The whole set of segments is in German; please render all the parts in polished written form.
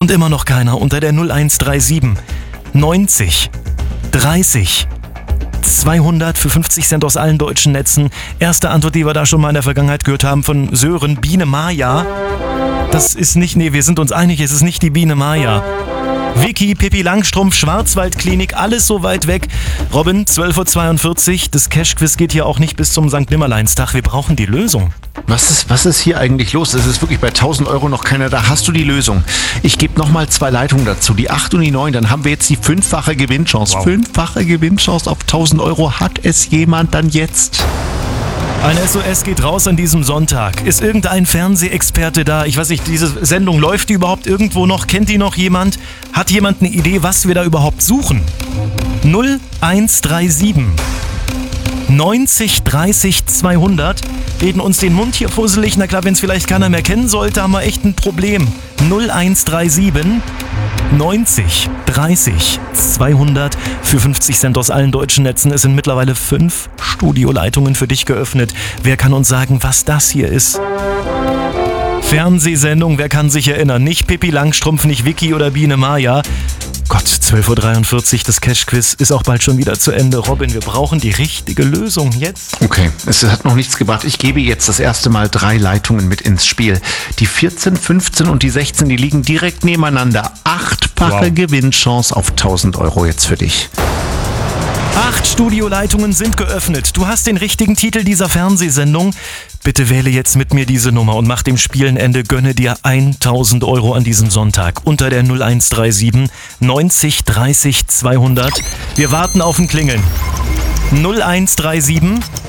Und immer noch keiner unter der 0137 90 30 200 für 50 Cent aus allen deutschen Netzen. Erste Antwort, die wir da schon mal in der Vergangenheit gehört haben von Sören, Biene Maya. Das ist nicht, nee, wir sind uns einig, es ist nicht die Biene Maya. Vicky, Pippi Langstrumpf, Schwarzwaldklinik, alles so weit weg. Robin, 12.42 Uhr, das Cash-Quiz geht hier auch nicht bis zum St. Nimmerleinstag. Wir brauchen die Lösung. Was ist hier eigentlich los? Es ist wirklich bei 1.000 Euro noch keiner da. Hast du die Lösung? Ich gebe nochmal 2 Leitungen dazu. Die 8 und die 9. Dann haben wir jetzt die 5-fache Gewinnchance. Wow. 5-fache Gewinnchance auf 1.000 Euro. Hat es jemand dann jetzt? Ein SOS geht raus an diesem Sonntag. Ist irgendein Fernsehexperte da? Ich weiß nicht, diese Sendung, läuft die überhaupt irgendwo noch? Kennt die noch jemand? Hat jemand eine Idee, was wir da überhaupt suchen? 0137 90 30 200. Reden uns den Mund hier fusselig. Na klar, wenn es vielleicht keiner mehr kennen sollte, haben wir echt ein Problem. 0137 90 30 200 für 50 Cent aus allen deutschen Netzen. Es sind mittlerweile 5 Studioleitungen für dich geöffnet. Wer kann uns sagen, was das hier ist? Fernsehsendung, wer kann sich erinnern? Nicht Pippi Langstrumpf, nicht Vicky oder Biene Maya. Gott, 12.43 Uhr, das Cash-Quiz ist auch bald schon wieder zu Ende. Robin, wir brauchen die richtige Lösung jetzt. Okay, es hat noch nichts gebracht. Ich gebe jetzt das erste Mal 3 Leitungen mit ins Spiel. Die 14, 15 und die 16, die liegen direkt nebeneinander. 8-fache Gewinnchance auf 1.000 Euro jetzt für dich. 8 Studioleitungen sind geöffnet. Du hast den richtigen Titel dieser Fernsehsendung. Bitte wähle jetzt mit mir diese Nummer und mach dem Spiel ein Ende. Gönne dir 1.000 Euro an diesem Sonntag unter der 0137 90 30 200. Wir warten auf ein Klingeln. 0137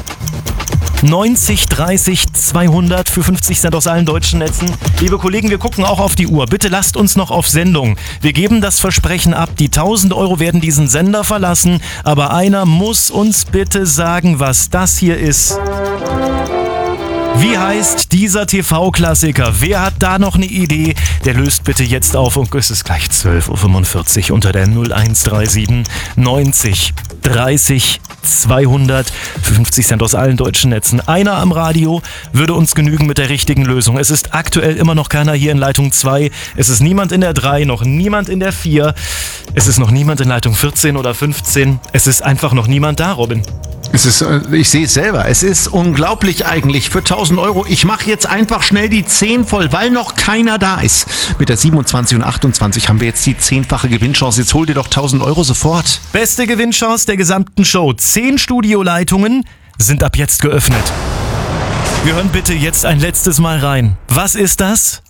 90 30 200 für 50 Cent aus allen deutschen Netzen. Liebe Kollegen, wir gucken auch auf die Uhr. Bitte lasst uns noch auf Sendung. Wir geben das Versprechen ab, die 1.000 Euro werden diesen Sender verlassen, aber einer muss uns bitte sagen, was das hier ist. Wie heißt dieser TV-Klassiker? Wer hat da noch eine Idee? Der löst bitte jetzt auf und es ist gleich 12.45 Uhr unter der 0137 90 30 200 für 50 Cent aus allen deutschen Netzen. Einer am Radio würde uns genügen mit der richtigen Lösung. Es ist aktuell immer noch keiner hier in Leitung 2. Es ist niemand in der 3, noch niemand in der 4. Es ist noch niemand in Leitung 14 oder 15. Es ist einfach noch niemand da, Robin. Ich sehe es selber. Es ist unglaublich eigentlich. Für 1.000 Euro. Ich mache jetzt einfach schnell die 10 voll, weil noch keiner da ist. Mit der 27 und 28 haben wir jetzt die 10-fache Gewinnchance. Jetzt hol dir doch 1.000 Euro sofort. Beste Gewinnchance der gesamten Show. 10 Studioleitungen sind ab jetzt geöffnet. Wir hören bitte jetzt ein letztes Mal rein. Was ist das?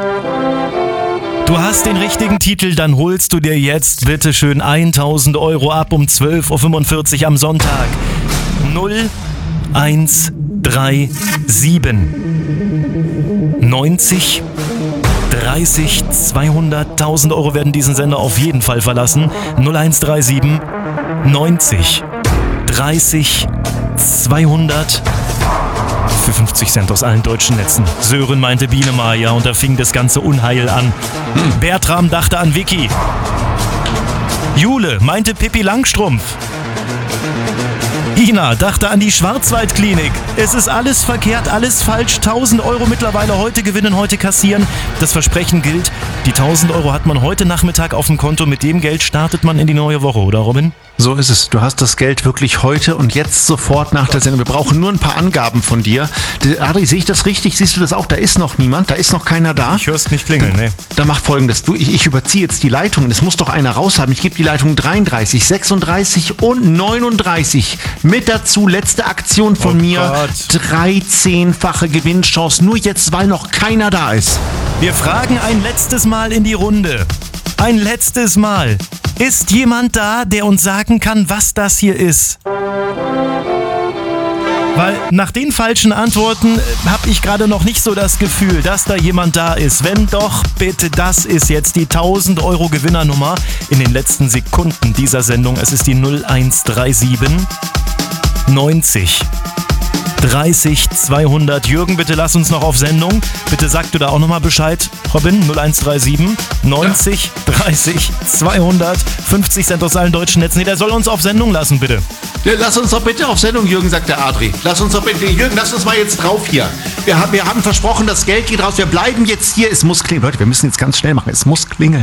Du hast den richtigen Titel, dann holst du dir jetzt bitte schön 1.000 Euro ab um 12.45 Uhr am Sonntag. 0137 90 30 200 1.000 Euro werden diesen Sender auf jeden Fall verlassen. 0137 90 30 200 für 50 Cent aus allen deutschen Netzen. Sören meinte Biene Maya und da fing das ganze Unheil an. Bertram dachte an Vicky. Jule meinte Pippi Langstrumpf. Ina dachte an die Schwarzwaldklinik. Es ist alles verkehrt, alles falsch. 1.000 Euro mittlerweile heute gewinnen, heute kassieren. Das Versprechen gilt, die 1.000 Euro hat man heute Nachmittag auf dem Konto. Mit dem Geld startet man in die neue Woche, oder Robin? So ist es. Du hast das Geld wirklich heute und jetzt sofort nach der Sendung. Wir brauchen nur ein paar Angaben von dir. Adri, sehe ich das richtig? Siehst du das auch? Da ist noch niemand, da ist noch keiner da. Ich hör's nicht klingeln, ne? Dann mach Folgendes. Ich überziehe jetzt die Leitungen. Es muss doch einer raus haben. Ich gebe die Leitung 33, 36 und 39. Mit dazu letzte Aktion von mir. 13-fache Gewinnchance. Nur jetzt, weil noch keiner da ist. Wir fragen ein letztes Mal in die Runde. Ein letztes Mal. Ist jemand da, der uns sagen kann, was das hier ist? Weil nach den falschen Antworten habe ich gerade noch nicht so das Gefühl, dass da jemand da ist. Wenn doch, bitte, das ist jetzt die 1.000 Euro Gewinnernummer in den letzten Sekunden dieser Sendung. Es ist die 0137 90 30 200. Jürgen, bitte lass uns noch auf Sendung. Bitte sag du da auch nochmal Bescheid. Robin, 0137 90 30 200. 50 Cent aus allen deutschen Netzen. Nee, der soll uns auf Sendung lassen, bitte. Ja, lass uns doch bitte auf Sendung, Jürgen, sagt der Adri. Lass uns doch bitte, Jürgen, lass uns mal jetzt drauf hier. Wir haben versprochen, das Geld geht raus. Wir bleiben jetzt hier. Es muss klingeln. Leute, wir müssen jetzt ganz schnell machen. Es muss klingeln.